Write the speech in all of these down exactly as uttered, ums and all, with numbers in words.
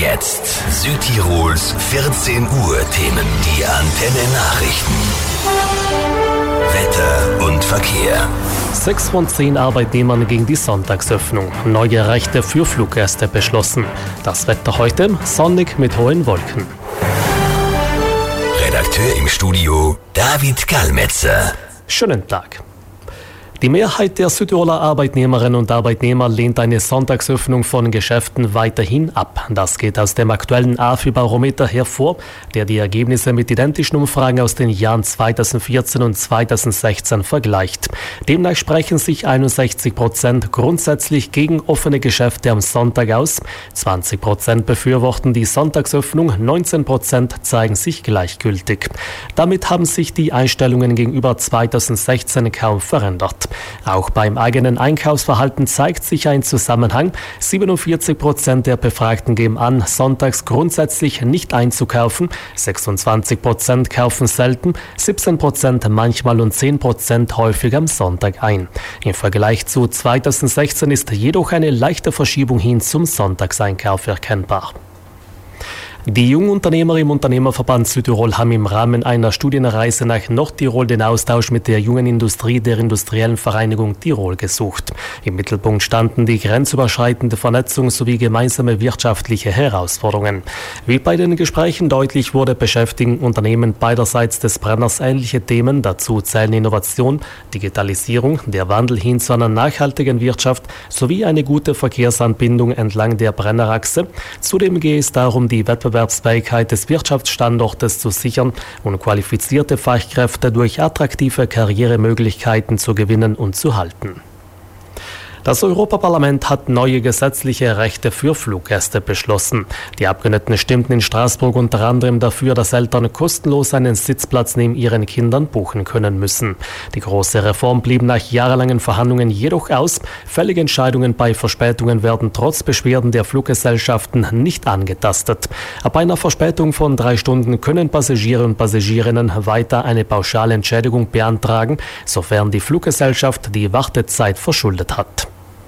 jetzt Südtirols vierzehn Uhr Themen, die Antenne Nachrichten. Wetter und Verkehr. Sechs von zehn Arbeitnehmern gegen die Sonntagsöffnung. Neue Rechte für Fluggäste beschlossen. Das Wetter heute sonnig mit hohen Wolken. Redakteur im Studio David Kalmetzer. Schönen Tag. Die Mehrheit der Südtiroler Arbeitnehmerinnen und Arbeitnehmer lehnt eine Sonntagsöffnung von Geschäften weiterhin ab. Das geht aus dem aktuellen A F I-Barometer hervor, der die Ergebnisse mit identischen Umfragen aus den Jahren zweitausendvierzehn und zweitausendsechzehn vergleicht. Demnach sprechen sich einundsechzig Prozent grundsätzlich gegen offene Geschäfte am Sonntag aus, zwanzig Prozent befürworten die Sonntagsöffnung, neunzehn Prozent zeigen sich gleichgültig. Damit haben sich die Einstellungen gegenüber zweitausendsechzehn kaum verändert. Auch beim eigenen Einkaufsverhalten zeigt sich ein Zusammenhang. siebenundvierzig Prozent der Befragten geben an, sonntags grundsätzlich nicht einzukaufen. sechsundzwanzig Prozent kaufen selten, siebzehn Prozent manchmal und zehn Prozent häufig am Sonntag ein. Im Vergleich zu zweitausendsechzehn ist jedoch eine leichte Verschiebung hin zum Sonntagseinkauf erkennbar. Die Jungunternehmer im Unternehmerverband Südtirol haben im Rahmen einer Studienreise nach Nordtirol den Austausch mit der jungen Industrie der Industriellen Vereinigung Tirol gesucht. Im Mittelpunkt standen die grenzüberschreitende Vernetzung sowie gemeinsame wirtschaftliche Herausforderungen. Wie bei den Gesprächen deutlich wurde, beschäftigen Unternehmen beiderseits des Brenners ähnliche Themen. Dazu zählen Innovation, Digitalisierung, der Wandel hin zu einer nachhaltigen Wirtschaft sowie eine gute Verkehrsanbindung entlang der Brennerachse. Zudem gehe es darum, die Wettbewerbsfähigkeit des Wirtschaftsstandortes zu sichern und qualifizierte Fachkräfte durch attraktive Karrieremöglichkeiten zu gewinnen und zu halten. Das Europaparlament hat neue gesetzliche Rechte für Fluggäste beschlossen. Die Abgeordneten stimmten in Straßburg unter anderem dafür, dass Eltern kostenlos einen Sitzplatz neben ihren Kindern buchen können müssen. Die große Reform blieb nach jahrelangen Verhandlungen jedoch aus. Fällige Entscheidungen bei Verspätungen werden trotz Beschwerden der Fluggesellschaften nicht angetastet. Ab einer Verspätung von drei Stunden können Passagiere und Passagierinnen weiter eine pauschale Entschädigung beantragen, sofern die Fluggesellschaft die Wartezeit verschuldet hat.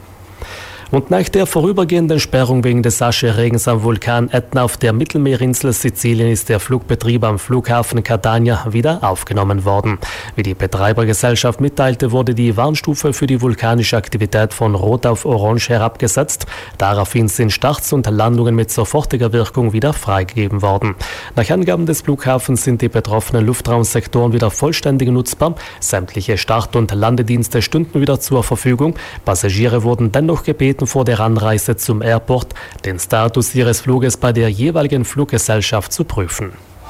Und nach der vorübergehenden Sperrung wegen des Ascheregens am Vulkan Etna auf der Mittelmeerinsel Sizilien ist der Flugbetrieb am Flughafen Catania wieder aufgenommen worden. Wie die Betreibergesellschaft mitteilte, wurde die Warnstufe für die vulkanische Aktivität von Rot auf Orange herabgesetzt. Daraufhin sind Starts und Landungen mit sofortiger Wirkung wieder freigegeben worden. Nach Angaben des Flughafens sind die betroffenen Luftraumsektoren wieder vollständig nutzbar. Sämtliche Start- und Landedienste stünden wieder zur Verfügung. Passagiere wurden dennoch gebeten, vor der Anreise zum Airport den Status ihres Fluges bei der jeweiligen Fluggesellschaft zu prüfen.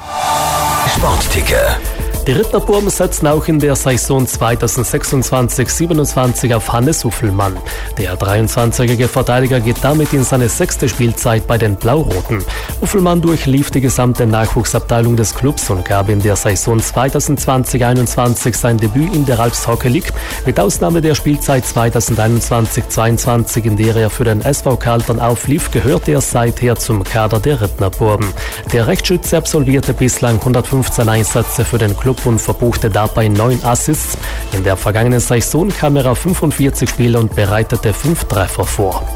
Sportticker. Die Rittnerbuben setzen auch in der Saison zweitausendsechsundzwanzig siebenundzwanzig auf Hannes Uffelmann. Der dreiundzwanzigjährige Verteidiger geht damit in seine sechste Spielzeit bei den Blau-Roten. Uffelmann durchlief die gesamte Nachwuchsabteilung des Clubs und gab in der Saison zweitausendzwanzig einundzwanzig sein Debüt in der Alps Hockey League, mit Ausnahme der Spielzeit zweitausendeinundzwanzig zweiundzwanzig, in der er für den S V Carlton auflief, gehört er seither zum Kader der Rittnerbuben. Der Rechtsschütze absolvierte bislang hundertfünfzehn Einsätze für den Club und verbuchte dabei neun Assists. In der vergangenen Saison kam er auf fünfundvierzig Spiele und bereitete fünf Treffer vor.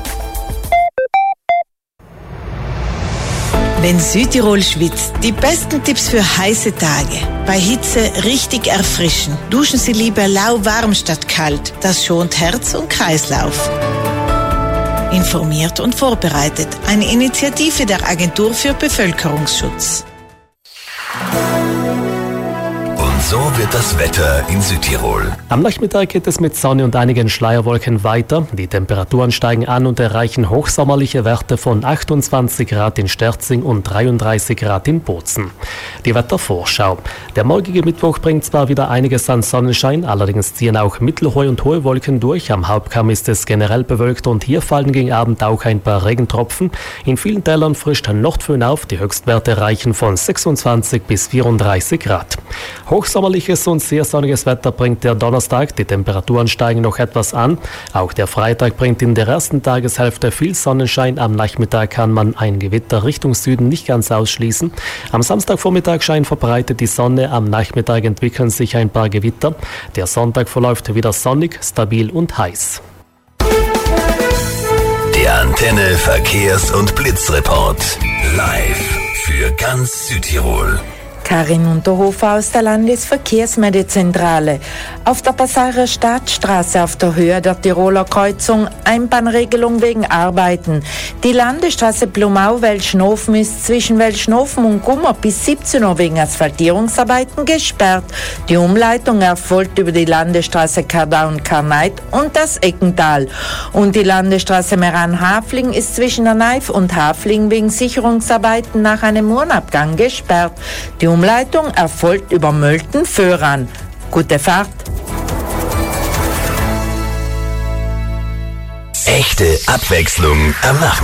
Wenn Südtirol schwitzt, die besten Tipps für heiße Tage. Bei Hitze richtig erfrischen. Duschen Sie lieber lauwarm statt kalt. Das schont Herz und Kreislauf. Informiert und vorbereitet. Eine Initiative der Agentur für Bevölkerungsschutz. So wird das Wetter in Südtirol. Am Nachmittag geht es mit Sonne und einigen Schleierwolken weiter. Die Temperaturen steigen an und erreichen hochsommerliche Werte von achtundzwanzig Grad in Sterzing und dreiunddreißig Grad in Bozen. Die Wettervorschau. Der morgige Mittwoch bringt zwar wieder einiges an Sonnenschein, allerdings ziehen auch mittelhohe und hohe Wolken durch. Am Hauptkamm ist es generell bewölkt und hier fallen gegen Abend auch ein paar Regentropfen. In vielen Tälern frischt Nordföhn auf. Die Höchstwerte reichen von sechsundzwanzig bis vierunddreißig Grad. Hochsommerliches und sehr sonniges Wetter bringt der Donnerstag. Die Temperaturen steigen noch etwas an. Auch der Freitag bringt in der ersten Tageshälfte viel Sonnenschein. Am Nachmittag kann man ein Gewitter Richtung Süden nicht ganz ausschließen. Am Samstagvormittag scheint verbreitet die Sonne. Am Nachmittag entwickeln sich ein paar Gewitter. Der Sonntag verläuft wieder sonnig, stabil und heiß. Der Antenne Verkehrs- und Blitzreport. Live für ganz Südtirol. Karin Unterhofer aus der Landesverkehrsmeldezentrale. Auf der Passarer Stadtstraße auf der Höhe der Tiroler Kreuzung Einbahnregelung wegen Arbeiten. Die Landesstraße Blumau-Welschnofen ist zwischen Welschnofen und Gummer bis siebzehn Uhr wegen Asphaltierungsarbeiten gesperrt. Die Umleitung erfolgt über die Landesstraße Kardau und Karneit und das Eckental. Und die Landesstraße Meran-Hafling ist zwischen der Neif und Hafling wegen Sicherungsarbeiten nach einem Murnabgang gesperrt. Die Umleitung erfolgt über Mölten-Föhran. Gute Fahrt! Echte Abwechslung am Nachmittag.